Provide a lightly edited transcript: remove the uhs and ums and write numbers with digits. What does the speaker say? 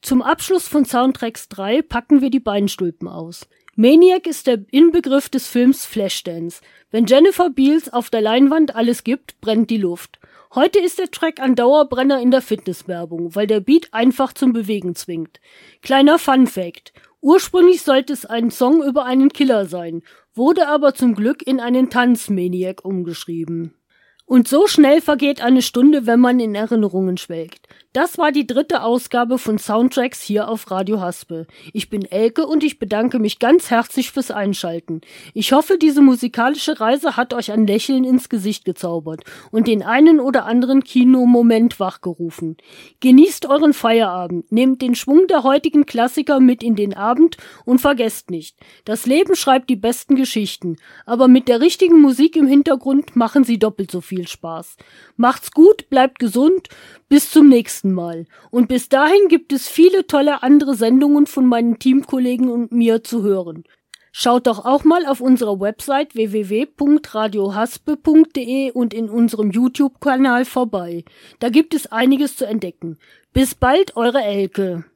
Zum Abschluss von Soundtracks 3 packen wir die Beinstülpen aus. Maniac ist der Inbegriff des Films Flashdance. Wenn Jennifer Beals auf der Leinwand alles gibt, brennt die Luft. Heute ist der Track ein Dauerbrenner in der Fitnesswerbung, weil der Beat einfach zum Bewegen zwingt. Kleiner Fun-Fact: Ursprünglich sollte es ein Song über einen Killer sein, wurde aber zum Glück in einen Tanz-Maniac umgeschrieben. Und so schnell vergeht eine Stunde, wenn man in Erinnerungen schwelgt. Das war die 3. Ausgabe von Soundtracks hier auf Radio Haspel. Ich bin Elke und ich bedanke mich ganz herzlich fürs Einschalten. Ich hoffe, diese musikalische Reise hat euch ein Lächeln ins Gesicht gezaubert und den einen oder anderen Kinomoment wachgerufen. Genießt euren Feierabend, nehmt den Schwung der heutigen Klassiker mit in den Abend und vergesst nicht, das Leben schreibt die besten Geschichten, aber mit der richtigen Musik im Hintergrund machen sie doppelt so viel Spaß. Macht's gut, bleibt gesund, bis zum nächsten Mal. Und bis dahin gibt es viele tolle andere Sendungen von meinen Teamkollegen und mir zu hören. Schaut doch auch mal auf unserer Website www.radiohaspe.de und in unserem YouTube-Kanal vorbei. Da gibt es einiges zu entdecken. Bis bald, eure Elke.